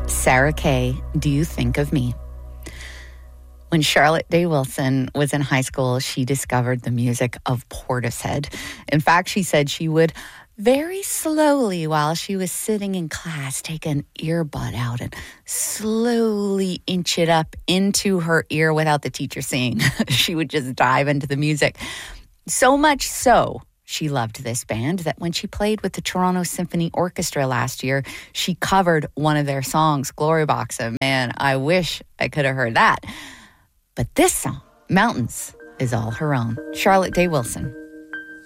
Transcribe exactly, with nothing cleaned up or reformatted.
Sarah Kay, Do You Think of Me? When Charlotte Day Wilson was in high school, she discovered the music of Portishead. In fact, she said she would very slowly, while she was sitting in class, take an earbud out and slowly inch it up into her ear without the teacher seeing. She would just dive into the music. So much so, she loved this band that when she played with the Toronto Symphony Orchestra last year, she covered one of their songs, Glory Box. And man, I wish I could have heard that. But this song, Mountains, is all her own. Charlotte Day Wilson.